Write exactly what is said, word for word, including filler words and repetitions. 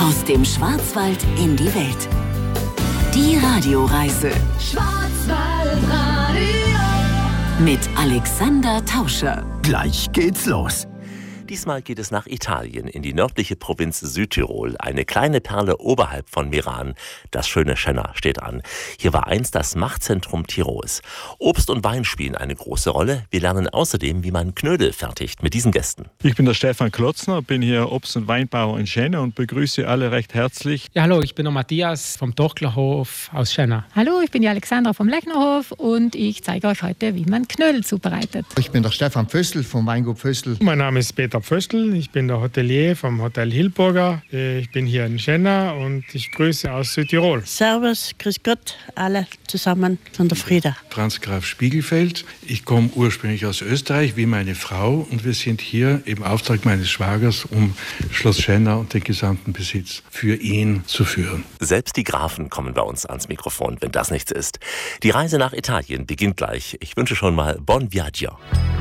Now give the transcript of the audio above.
Aus dem Schwarzwald in die Welt. Die Radioreise. Schwarzwaldradio. Mit Alexander Tauscher. Gleich geht's los. Diesmal geht es nach Italien, in die nördliche Provinz Südtirol. Eine kleine Perle oberhalb von Meran. Das schöne Schenna steht an. Hier war einst das Machtzentrum Tirols. Obst und Wein spielen eine große Rolle. Wir lernen außerdem, wie man Knödel fertigt mit diesen Gästen. Ich bin der Stefan Klotzner, bin hier Obst- und Weinbauer in Schenna und begrüße alle recht herzlich. Ja, hallo, ich bin der Matthias vom Torklerhof aus Schenna. Hallo, ich bin die Alexandra vom Lechnerhof und ich zeige euch heute, wie man Knödel zubereitet. Ich bin der Stefan Pfössl vom Weingut Pfössl. Mein Name ist Peter Pfössl, ich bin der Hotelier vom Hotel Hilburger. Ich bin hier in Schenna und ich grüße aus Südtirol. Servus, grüß Gott, alle zusammen von der Frieda. Franz Graf Spiegelfeld. Ich komme ursprünglich aus Österreich, wie meine Frau, und wir sind hier im Auftrag meines Schwagers, um Schloss Schenna und den gesamten Besitz für ihn zu führen. Selbst die Grafen kommen bei uns ans Mikrofon, wenn das nichts ist. Die Reise nach Italien beginnt gleich. Ich wünsche schon mal Buon Viaggio.